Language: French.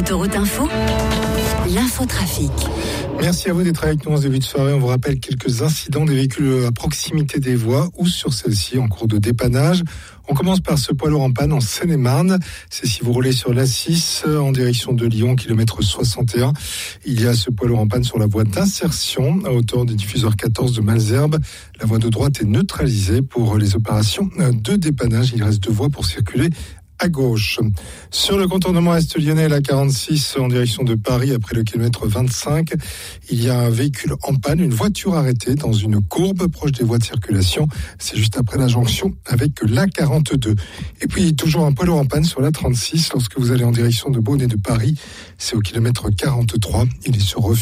Autoroute Info, l'infotrafic. Merci à vous d'être avec nous en ce début de soirée. On vous rappelle quelques incidents des véhicules à proximité des voies ou sur celles-ci en cours de dépannage. On commence par ce poids lourd en panne en Seine-et-Marne. C'est si vous roulez sur l'A6 en direction de Lyon, kilomètre 61. Il y a ce poids lourd en panne sur la voie d'insertion à hauteur du diffuseur 14 de Malesherbes. La voie de droite est neutralisée pour les opérations de dépannage. Il reste 2 voies pour circuler à gauche. Sur le contournement est lyonnais, la 46 en direction de Paris, après le kilomètre 25, il y a un véhicule en panne, une voiture arrêtée dans une courbe proche des voies de circulation. C'est juste après la jonction avec la 42. Et puis toujours un poids lourd en panne sur la 36 lorsque vous allez en direction de Beaune et de Paris. C'est au kilomètre 43. Il est sur